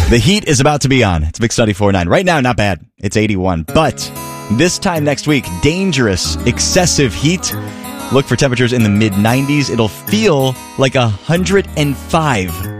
The heat is about to be on. It's Mix 94.9. Right now, not bad. It's 81. But this time next week, dangerous, excessive heat. Look for temperatures in the mid-90s. It'll feel like 105